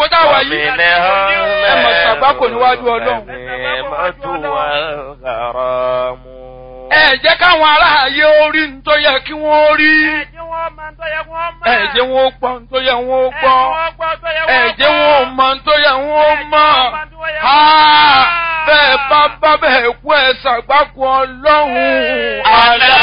lásìkò tá a wà yìí ẹ mọ̀ ṣàgbákò níwájú Ọlọ́run. ẹ jẹ́ káwọn aráàyè orí ń tó yẹ kí wọ́n rí. ẹ jẹ́ wọn ó gbọ́ ń tó yẹ wọ́n ó gbọ́. ẹ jẹ́ wọn ó mọ̀ ń tó yẹ wọ́n ó mọ̀. bẹ́ẹ̀ bá bẹ́ẹ̀ kú ẹ ṣàgbákò Ọlọ́run. àlá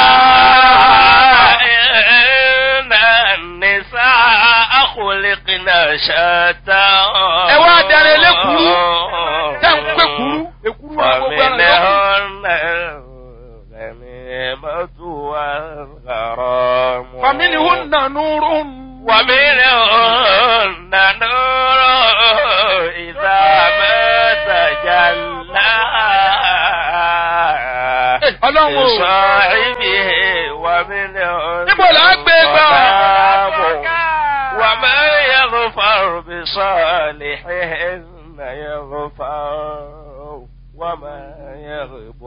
inna nisaa khuliqna shatta. ẹ wá darí lẹ́kùrú tẹ́ ń pé kúrú èkúrú wa gbogbo ẹ̀rọ lọ́kùnrin. فمنهن نور ومنهن نور إذا ما تجلى لصاحبه ومنهن وما يغفر بصالحهن يغفر وما يغب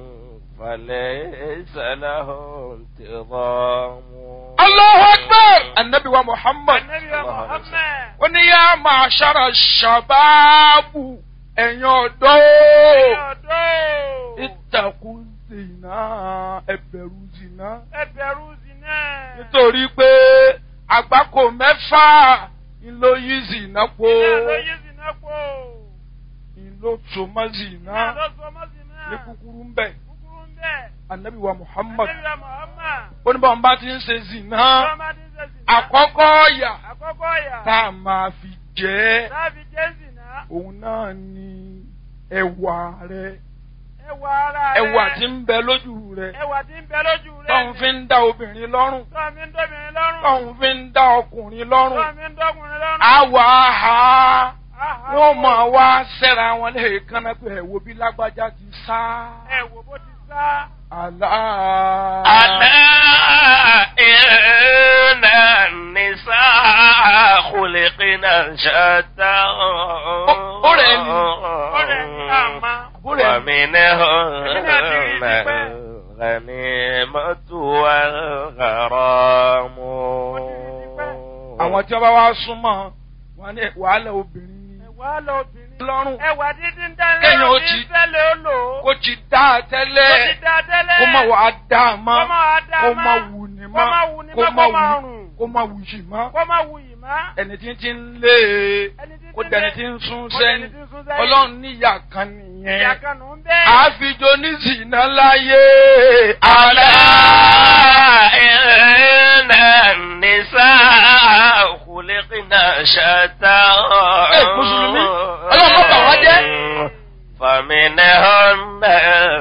فليس له انتظام. الله أكبر. النبي ومحمد ونيا معشر الشباب ẹ̀yin ọ̀dọ́ اتقوا الزنا ẹ bẹ̀rù zina. nítorí pé àgbákò mẹ́fà ló yí zina po ló so mọ́ zina ní kúkúrú ń bẹ. Ànábì wa Muhammad ó ní báwọn bá ti ń ṣe zina àkọ́kọ́ ọ̀yà tá a máa fi jẹ́ òun náà ni ẹwà rẹ̀ ẹwà tí ń bẹ lójú rẹ̀ tóun fi ń dá obìnrin lọ́rùn tóun fi ń dá ọkùnrin lọ́rùn àwa ha wọ́n máa wá sẹ́ra wọn lẹ́ẹ̀kan náà pé ẹ̀wò bí lágbájá ti sá. ẹ̀wò bó ti sá. Àlá inna nisaa khuliqna shatta. Ó rẹ̀ ni. Àmà. Wa minhunna ghanimatu wal gharamu. Àwọn tí wọ́n bá wá súnmọ́ wọn ní wàhálà obìnrin ni. Wàhálà obìnrin. Lọ́rùn. Ẹwà dídín dání. Kéèyàn ó ti kó ti dá a tẹ́lẹ̀. Kó má wà á dá a mọ́. Kó má wù ní mọ́. Kó má wù yìí mọ́. Ẹni tí ń lé e. Kó dẹni tí ń sún sẹ́yìn. Ọlọ́run níyà kan nìyẹn. Àfijọ́ ní zìnà láyé. Àlá inna nisaa khuliqna shatta. Mùsùlùmí, Ọlọ́run mọ̀ bà wá jẹ́. Faminhunna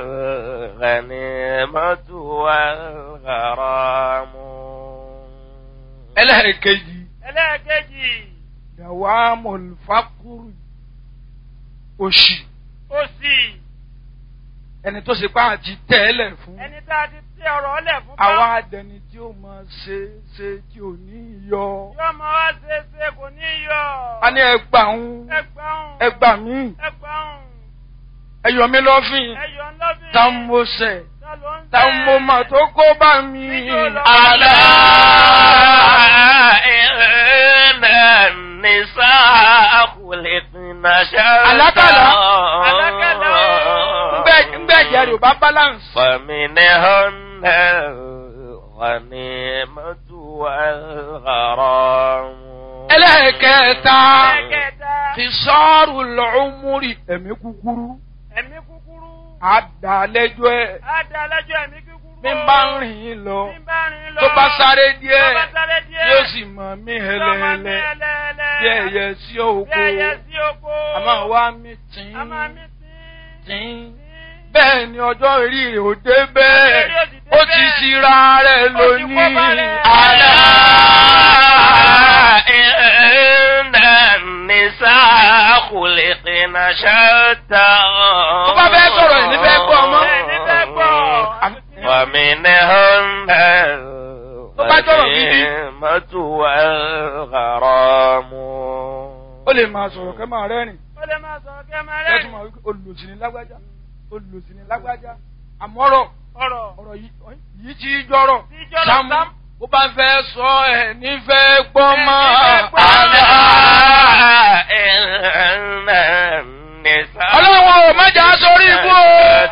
ghanimatu wal gharamu. Ẹlẹ́ẹ̀kejì. Dawamul faqri. Òṣì. Ẹni tó ṣe pé àti tẹ́lẹ̀ fún. Ẹni tá a ti tẹ ọ̀rọ̀ ọ̀lẹ̀ fún. Àwa àdẹni tí ó máa ṣe tí ò ní yọ. Yóò máa wá ṣe kò ní yọ. A ní ẹgbà mí. Ẹyọ mi lọ́fìn. Tá ń mo ṣẹ̀. Tá ń mo mà tó kó bá mi. Àlá inna nisaa khuliqna shatta. Alákàlà. Ngbẹ̀jẹ̀ rẹ̀ ò bá balance. Faminhunna ghanimatu wal gharamu. Ẹlẹ́ẹ̀kẹta. Fisarul umri. Ẹ̀mí kúkúrú. Àdàlẹ́jọ́ ẹ̀. ẹ̀mí kúkúrú. Mi bá ń rìn lọ. Tó bá sáré díẹ̀. Yóò sì mọ̀ mí hẹlẹ́hẹlẹ́. Bí ẹyẹ sí oko. Àmọ́ wá mi tín. Bẹ́ẹ̀ ni ọjọ́ orí rẹ̀ ò dé bẹ́ẹ̀. Ó ti ṣíra rẹ̀ lónìí. Àlá inna nisaa khuliqna shatta. Ó bá fẹ́ sọ̀rọ̀ ẹ̀ níbẹ̀ gbọ́ ọmọ. Wa minhunna ghanimatu wal gharamu. Ó lè máa sọ̀rọ̀ kẹ́ máa rẹ́rìn. Ẹ tún máa wí olùsìn ní lágbájá. Àmọ́rọ̀ ọ̀rọ̀ yìí tí jọ̀rọ̀. Sámú ó bá fẹ́ sọ ẹ̀ nífẹ̀ẹ́ gbọ́ mọ́. Àlá má jà sórí ibú o.